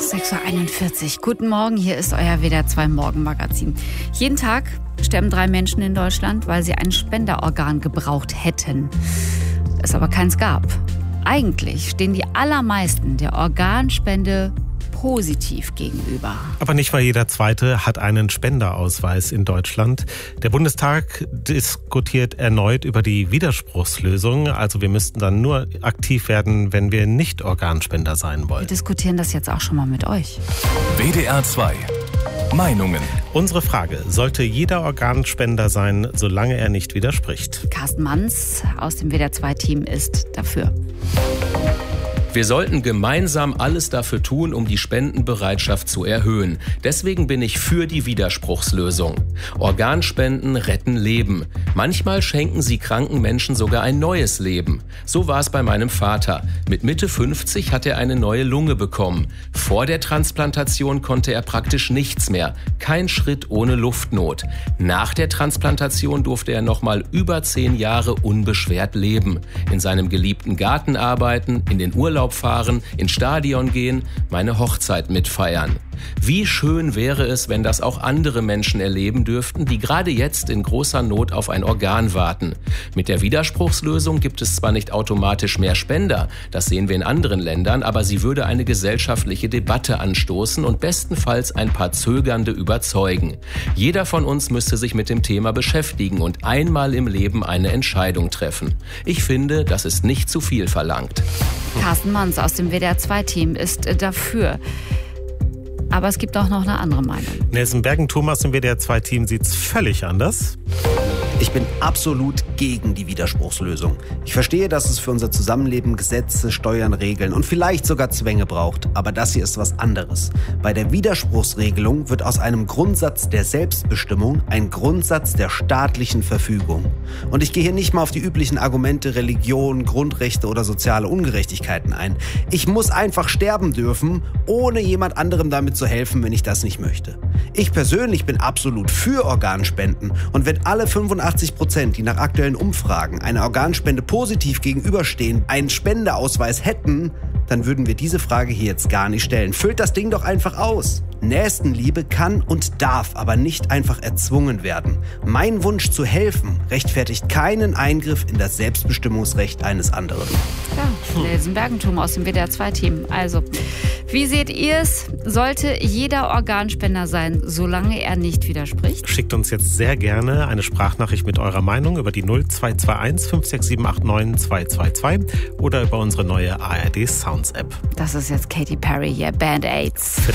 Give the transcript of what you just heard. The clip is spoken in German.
6:41 Uhr. Guten Morgen, hier ist euer WDR 2 Morgenmagazin. Jeden Tag sterben 3 Menschen in Deutschland, weil sie ein Spenderorgan gebraucht hätten. Es aber keins gab. Eigentlich stehen die allermeisten der Organspende positiv gegenüber. Aber nicht mal jeder Zweite hat einen Spenderausweis in Deutschland. Der Bundestag diskutiert erneut über die Widerspruchslösung. Also wir müssten dann nur aktiv werden, wenn wir nicht Organspender sein wollen. Wir diskutieren das jetzt auch schon mal mit euch. WDR 2 Meinungen. Unsere Frage: Sollte jeder Organspender sein, solange er nicht widerspricht? Carsten Manns aus dem WDR 2 Team ist dafür. Wir sollten gemeinsam alles dafür tun, um die Spendenbereitschaft zu erhöhen. Deswegen bin ich für die Widerspruchslösung. Organspenden retten Leben. Manchmal schenken sie kranken Menschen sogar ein neues Leben. So war es bei meinem Vater. Mit Mitte 50 hat er eine neue Lunge bekommen. Vor der Transplantation konnte er praktisch nichts mehr. Kein Schritt ohne Luftnot. Nach der Transplantation durfte er nochmal über 10 Jahre unbeschwert leben. In seinem geliebten Garten arbeiten, in den Urlaub fahren, ins Stadion gehen, meine Hochzeit mitfeiern. Wie schön wäre es, wenn das auch andere Menschen erleben dürften, die gerade jetzt in großer Not auf ein Organ warten. Mit der Widerspruchslösung gibt es zwar nicht automatisch mehr Spender, das sehen wir in anderen Ländern, aber sie würde eine gesellschaftliche Debatte anstoßen und bestenfalls ein paar Zögernde überzeugen. Jeder von uns müsste sich mit dem Thema beschäftigen und einmal im Leben eine Entscheidung treffen. Ich finde, das ist nicht zu viel verlangt. Carsten Manns aus dem WDR 2 Team ist dafür. Aber es gibt auch noch eine andere Meinung. Nelson Bergen-Thomas im WDR 2 Team sieht es völlig anders. Ich bin absolut gegen die Widerspruchslösung. Ich verstehe, dass es für unser Zusammenleben Gesetze, Steuern, Regeln und vielleicht sogar Zwänge braucht. Aber das hier ist was anderes. Bei der Widerspruchsregelung wird aus einem Grundsatz der Selbstbestimmung ein Grundsatz der staatlichen Verfügung. Und ich gehe hier nicht mal auf die üblichen Argumente Religion, Grundrechte oder soziale Ungerechtigkeiten ein. Ich muss einfach sterben dürfen, ohne jemand anderem damit zu helfen, wenn ich das nicht möchte. Ich persönlich bin absolut für Organspenden. Und wenn alle 85%, die nach aktuellen Umfragen einer Organspende positiv gegenüberstehen, einen Spendeausweis hätten, dann würden wir diese Frage hier jetzt gar nicht stellen. Füllt das Ding doch einfach aus. Nächstenliebe kann und darf aber nicht einfach erzwungen werden. Mein Wunsch zu helfen rechtfertigt keinen Eingriff in das Selbstbestimmungsrecht eines anderen. Ja, Nelson Bergentum aus dem WDR 2 Team. Also, wie seht ihr es? Sollte jeder Organspender sein, solange er nicht widerspricht? Schickt uns jetzt sehr gerne eine Sprachnachricht mit eurer Meinung über die 0221 56789 222 oder über unsere neue ARD Sounds App. Das ist jetzt Katy Perry, Band-Aids.